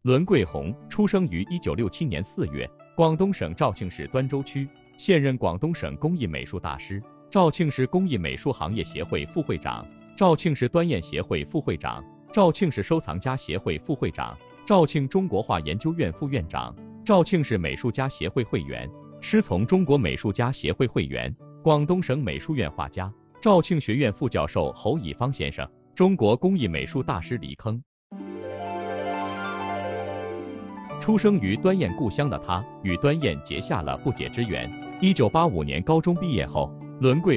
伦桂红出生于1967年4月，广东省肇庆市端州区，现任广东省工艺美术大师，肇庆市工艺美术行业协会副会长，肇庆市端砚协会副会长，肇庆市收藏家协会副会长，肇庆中国画研究院副院长，肇庆市美术家协会会员，师从中国美术家协会会员，广东省美术院画家，肇庆学院副教授侯以芳先生，中国工艺美术大师黎铿。出生于端砚故乡的他，与端砚结下了不解之缘。1985年高中毕业后，伦桂